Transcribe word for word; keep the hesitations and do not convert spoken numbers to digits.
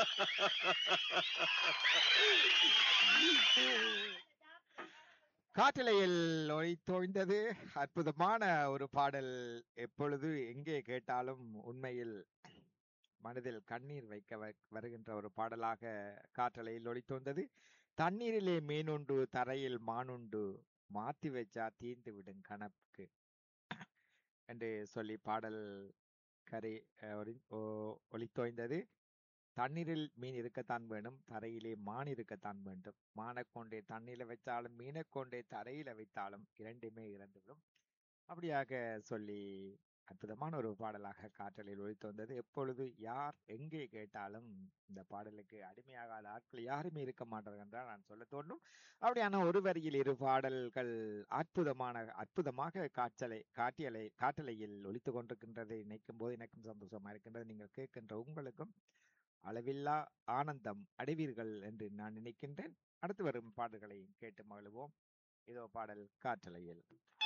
காற்றலையில் ஒளித்தோய்ந்தது அற்புதமான ஒரு பாடல். எப்பொழுது எங்கே கேட்டாலும் உண்மையில் மனதில் கண்ணீர் வைக்க வ- வருகின்ற ஒரு பாடலாக காற்றலையில் ஒளித்தோய்ந்தது. தண்ணீரிலே மீனுண்டு தரையில் மானுண்டு மாத்தி வச்சா தீந்து விடும் கணக்கு என்று சொல்லி பாடல் கரை அஹ், ஒளி- ஓ- ஒளித்தோய்ந்தது. தண்ணீரில் மீன் இருக்கத்தான் வேணும், தரையிலே மான் இருக்கத்தான் வேண்டும். மானைக் கொண்டே தண்ணீரில வைத்தாலும் மீனைக் கொண்டே தரையில வைத்தாலும் இரண்டுமே இறந்துவிடும். அப்படியாக சொல்லி அற்புதமான ஒரு பாடலாக காற்றலில் ஒலித்து வந்தது. எப்பொழுது யார் எங்கே கேட்டாலும் இந்த பாடலுக்கு அடிமையாகாத ஆட்கள் யாருமே இருக்க மாட்டார்கள் என்றால் நான் சொல்ல தோன்றும். அப்படியான ஒரு வரியில் இரு பாடல்கள் அற்புதமான அற்புதமாக காற்றலை காட்டியலை காற்றலையில் ஒலித்து கொண்டிருக்கின்றது. நினைக்கும் போது எனக்கும் சந்தோஷமா இருக்கின்றது. நீங்கள் கேட்கின்ற உங்களுக்கும் அளவில்லா ஆனந்தம் அடைவீர்கள் என்று நான் நினைக்கின்றேன். அடுத்து வரும் பாடல்களை கேட்டு மகிழ்வோம். இதோ பாடல் காற்றலையில்.